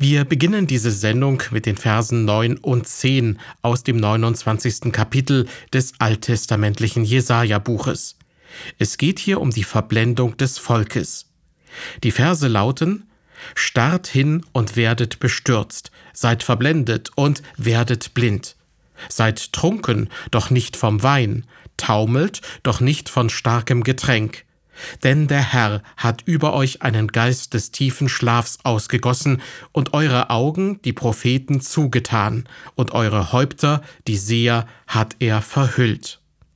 Wir beginnen diese Sendung mit den Versen 9 und 10 aus dem 29. Kapitel des alttestamentlichen Jesaja-Buches. Es geht hier um die Verblendung des Volkes. Die Verse lauten: Starrt hin und werdet bestürzt, seid verblendet und werdet blind. Seid trunken, doch nicht vom Wein, taumelt, doch nicht von starkem Getränk. Denn der Herr hat über euch einen Geist des tiefen Schlafs ausgegossen und eure Augen, die Propheten, zugetan, und eure Häupter, die Seher, hat er verhüllt.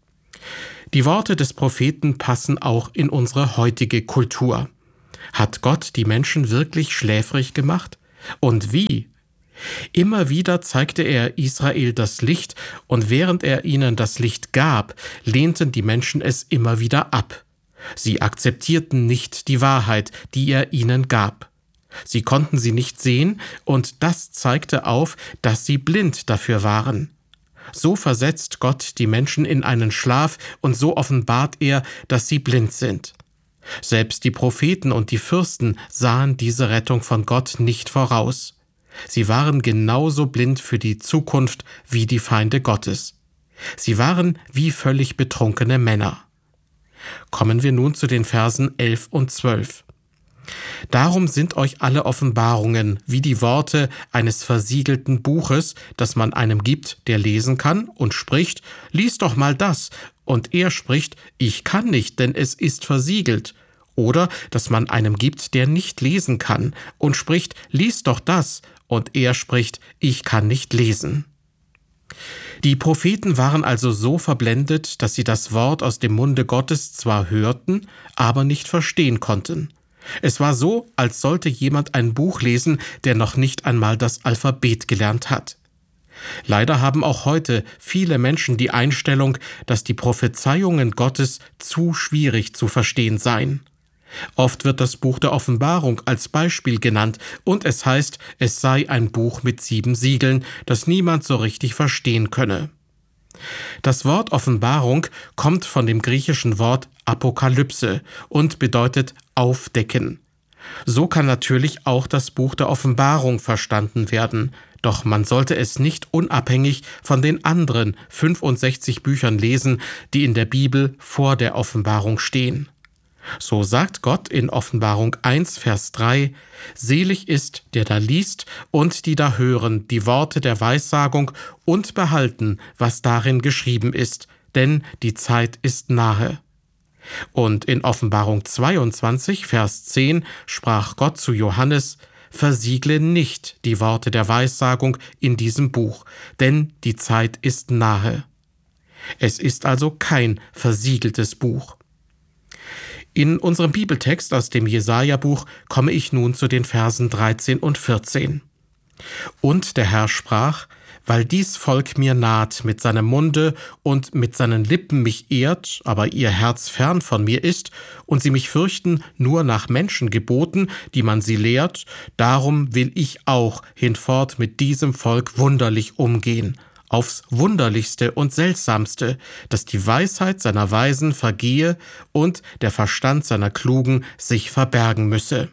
Die Worte des Propheten passen auch in unsere heutige Kultur. Hat Gott die Menschen wirklich schläfrig gemacht? Und wie? Immer wieder zeigte er Israel das Licht, und während er ihnen das Licht gab, lehnten die Menschen es immer wieder ab. Sie akzeptierten nicht die Wahrheit, die er ihnen gab. Sie konnten sie nicht sehen, und das zeigte auf, dass sie blind dafür waren. So versetzt Gott die Menschen in einen Schlaf, und so offenbart er, dass sie blind sind. Selbst die Propheten und die Fürsten sahen diese Rettung von Gott nicht voraus. Sie waren genauso blind für die Zukunft wie die Feinde Gottes. Sie waren wie völlig betrunkene Männer. Kommen wir nun zu den Versen 11 und 12. Darum sind euch alle Offenbarungen wie die Worte eines versiegelten Buches, das man einem gibt, der lesen kann und spricht: Lies doch mal das. Und er spricht: Ich kann nicht, denn es ist versiegelt. Oder dass man einem gibt, der nicht lesen kann und spricht: Lies doch das. Und er spricht: Ich kann nicht lesen. Die Propheten waren also so verblendet, dass sie das Wort aus dem Munde Gottes zwar hörten, aber nicht verstehen konnten. Es war so, als sollte jemand ein Buch lesen, der noch nicht einmal das Alphabet gelernt hat. Leider haben auch heute viele Menschen die Einstellung, dass die Prophezeiungen Gottes zu schwierig zu verstehen seien. Oft wird das Buch der Offenbarung als Beispiel genannt, und es heißt, es sei ein Buch mit 7 Siegeln, das niemand so richtig verstehen könne. Das Wort Offenbarung kommt von dem griechischen Wort Apokalypse und bedeutet aufdecken. So kann natürlich auch das Buch der Offenbarung verstanden werden, doch man sollte es nicht unabhängig von den anderen 65 Büchern lesen, die in der Bibel vor der Offenbarung stehen. So sagt Gott in Offenbarung 1, Vers 3: Selig ist, der da liest und die da hören die Worte der Weissagung und behalten, was darin geschrieben ist, denn die Zeit ist nahe. Und in Offenbarung 22, Vers 10 sprach Gott zu Johannes: Versiegle nicht die Worte der Weissagung in diesem Buch, denn die Zeit ist nahe. Es ist also kein versiegeltes Buch. In unserem Bibeltext aus dem Jesaja-Buch komme ich nun zu den Versen 13 und 14. Und der Herr sprach: Weil dies Volk mir naht mit seinem Munde und mit seinen Lippen mich ehrt, aber ihr Herz fern von mir ist, und sie mich fürchten nur nach Menschengeboten, die man sie lehrt, darum will ich auch hinfort mit diesem Volk wunderlich umgehen, aufs Wunderlichste und Seltsamste, dass die Weisheit seiner Weisen vergehe und der Verstand seiner Klugen sich verbergen müsse.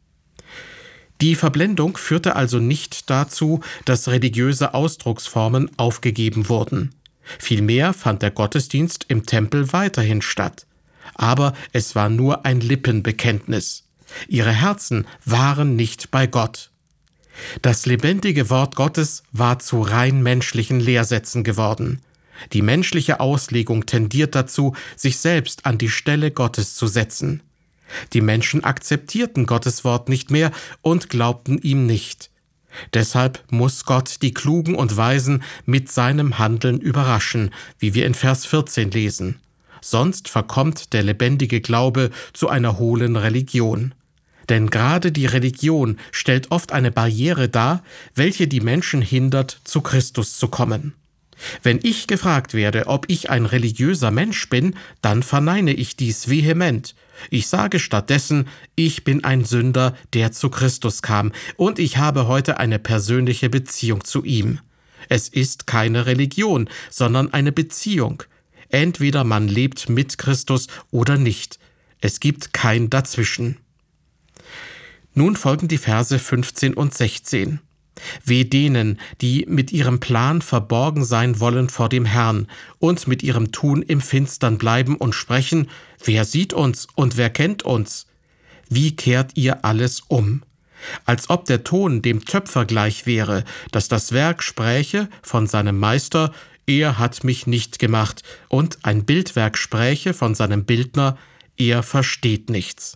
Die Verblendung führte also nicht dazu, dass religiöse Ausdrucksformen aufgegeben wurden. Vielmehr fand der Gottesdienst im Tempel weiterhin statt. Aber es war nur ein Lippenbekenntnis. Ihre Herzen waren nicht bei Gott. Das lebendige Wort Gottes war zu rein menschlichen Lehrsätzen geworden. Die menschliche Auslegung tendiert dazu, sich selbst an die Stelle Gottes zu setzen. Die Menschen akzeptierten Gottes Wort nicht mehr und glaubten ihm nicht. Deshalb muss Gott die Klugen und Weisen mit seinem Handeln überraschen, wie wir in Vers 14 lesen. Sonst verkommt der lebendige Glaube zu einer hohlen Religion. Denn gerade die Religion stellt oft eine Barriere dar, welche die Menschen hindert, zu Christus zu kommen. Wenn ich gefragt werde, ob ich ein religiöser Mensch bin, dann verneine ich dies vehement. Ich sage stattdessen: Ich bin ein Sünder, der zu Christus kam, und ich habe heute eine persönliche Beziehung zu ihm. Es ist keine Religion, sondern eine Beziehung. Entweder man lebt mit Christus oder nicht. Es gibt kein Dazwischen. Nun folgen die Verse 15 und 16. Weh denen, die mit ihrem Plan verborgen sein wollen vor dem Herrn und mit ihrem Tun im Finstern bleiben und sprechen: Wer sieht uns und wer kennt uns? Wie kehrt ihr alles um? Als ob der Ton dem Töpfer gleich wäre, dass das Werk spräche von seinem Meister: Er hat mich nicht gemacht, und ein Bildwerk spräche von seinem Bildner: Er versteht nichts.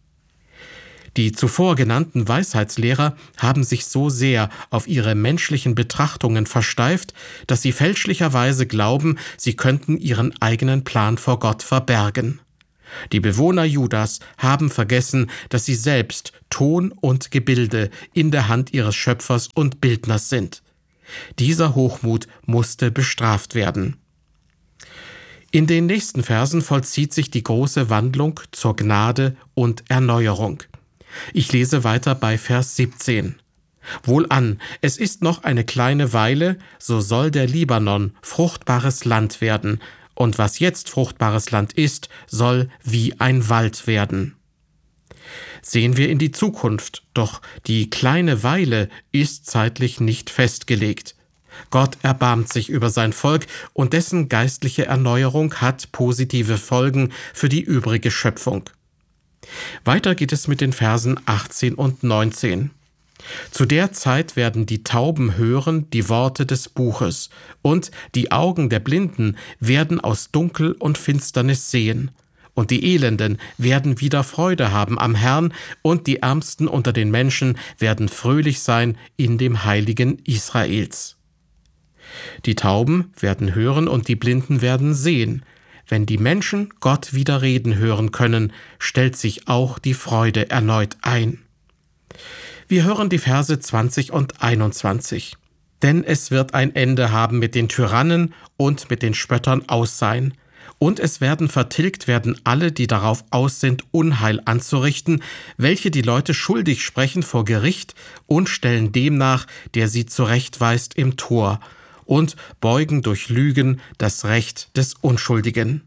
Die zuvor genannten Weisheitslehrer haben sich so sehr auf ihre menschlichen Betrachtungen versteift, dass sie fälschlicherweise glauben, sie könnten ihren eigenen Plan vor Gott verbergen. Die Bewohner Judas haben vergessen, dass sie selbst Ton und Gebilde in der Hand ihres Schöpfers und Bildners sind. Dieser Hochmut musste bestraft werden. In den nächsten Versen vollzieht sich die große Wandlung zur Gnade und Erneuerung. Ich lese weiter bei Vers 17. Wohlan, es ist noch eine kleine Weile, so soll der Libanon fruchtbares Land werden, und was jetzt fruchtbares Land ist, soll wie ein Wald werden. Sehen wir in die Zukunft, doch die kleine Weile ist zeitlich nicht festgelegt. Gott erbarmt sich über sein Volk, und dessen geistliche Erneuerung hat positive Folgen für die übrige Schöpfung. Weiter geht es mit den Versen 18 und 19. Zu der Zeit werden die Tauben hören die Worte des Buches, und die Augen der Blinden werden aus Dunkel und Finsternis sehen. Und die Elenden werden wieder Freude haben am Herrn, und die Ärmsten unter den Menschen werden fröhlich sein in dem Heiligen Israels. Die Tauben werden hören und die Blinden werden sehen. Wenn die Menschen Gott wieder reden hören können, stellt sich auch die Freude erneut ein. Wir hören die Verse 20 und 21. Denn es wird ein Ende haben mit den Tyrannen und mit den Spöttern aus sein. Und es werden vertilgt werden alle, die darauf aus sind, Unheil anzurichten, welche die Leute schuldig sprechen vor Gericht und stellen dem nach, der sie zurechtweist im Tor, und beugen durch Lügen das Recht des Unschuldigen.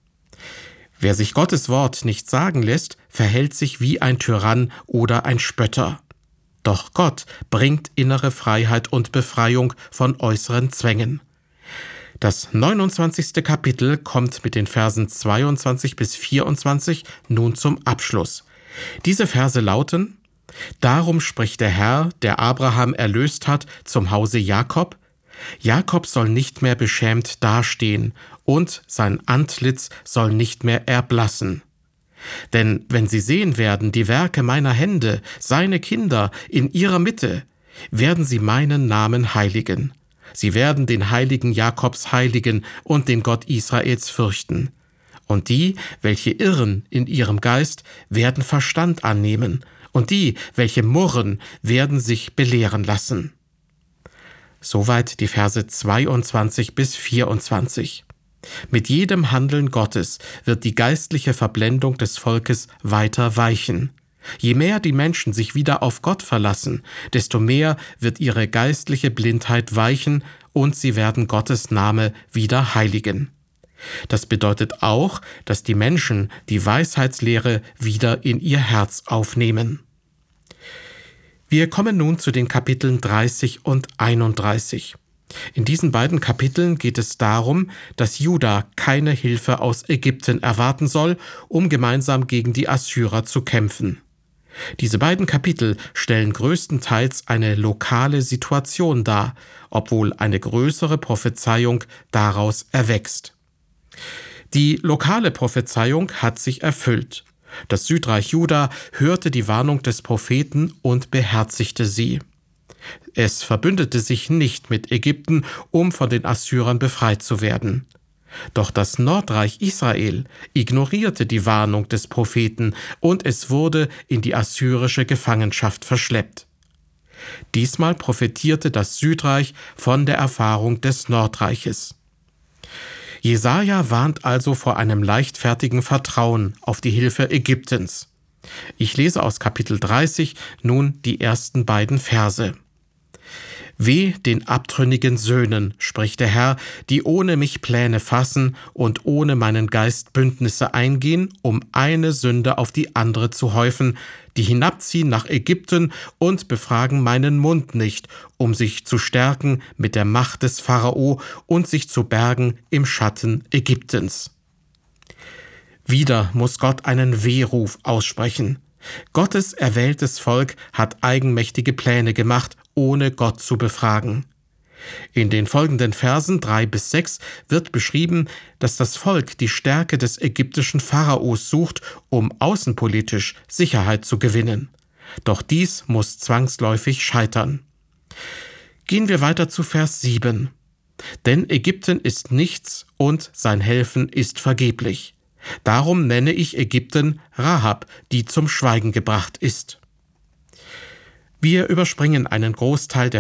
Wer sich Gottes Wort nicht sagen lässt, verhält sich wie ein Tyrann oder ein Spötter. Doch Gott bringt innere Freiheit und Befreiung von äußeren Zwängen. Das 29. Kapitel kommt mit den Versen 22 bis 24 nun zum Abschluss. Diese Verse lauten: Darum spricht der Herr, der Abraham erlöst hat, zum Hause Jakob: Jakob soll nicht mehr beschämt dastehen, und sein Antlitz soll nicht mehr erblassen. Denn wenn sie sehen werden die Werke meiner Hände, seine Kinder in ihrer Mitte, werden sie meinen Namen heiligen. Sie werden den Heiligen Jakobs heiligen und den Gott Israels fürchten. Und die, welche irren in ihrem Geist, werden Verstand annehmen, und die, welche murren, werden sich belehren lassen. Soweit die Verse 22 bis 24. Mit jedem Handeln Gottes wird die geistliche Verblendung des Volkes weiter weichen. Je mehr die Menschen sich wieder auf Gott verlassen, desto mehr wird ihre geistliche Blindheit weichen und sie werden Gottes Name wieder heiligen. Das bedeutet auch, dass die Menschen die Weisheitslehre wieder in ihr Herz aufnehmen. Wir kommen nun zu den Kapiteln 30 und 31. In diesen beiden Kapiteln geht es darum, dass Juda keine Hilfe aus Ägypten erwarten soll, um gemeinsam gegen die Assyrer zu kämpfen. Diese beiden Kapitel stellen größtenteils eine lokale Situation dar, obwohl eine größere Prophezeiung daraus erwächst. Die lokale Prophezeiung hat sich erfüllt. Das Südreich Juda hörte die Warnung des Propheten und beherzigte sie. Es verbündete sich nicht mit Ägypten, um von den Assyrern befreit zu werden. Doch das Nordreich Israel ignorierte die Warnung des Propheten und es wurde in die assyrische Gefangenschaft verschleppt. Diesmal profitierte das Südreich von der Erfahrung des Nordreiches. Jesaja warnt also vor einem leichtfertigen Vertrauen auf die Hilfe Ägyptens. Ich lese aus Kapitel 30 nun die ersten beiden Verse. Weh den abtrünnigen Söhnen, spricht der Herr, die ohne mich Pläne fassen und ohne meinen Geist Bündnisse eingehen, um eine Sünde auf die andere zu häufen, die hinabziehen nach Ägypten und befragen meinen Mund nicht, um sich zu stärken mit der Macht des Pharao und sich zu bergen im Schatten Ägyptens. Wieder muss Gott einen Wehruf aussprechen. Gottes erwähltes Volk hat eigenmächtige Pläne gemacht, ohne Gott zu befragen. In den folgenden Versen 3-6 wird beschrieben, dass das Volk die Stärke des ägyptischen Pharaos sucht, um außenpolitisch Sicherheit zu gewinnen. Doch dies muss zwangsläufig scheitern. Gehen wir weiter zu Vers 7. Denn Ägypten ist nichts und sein Helfen ist vergeblich. Darum nenne ich Ägypten Rahab, die zum Schweigen gebracht ist. Wir überspringen einen Großteil der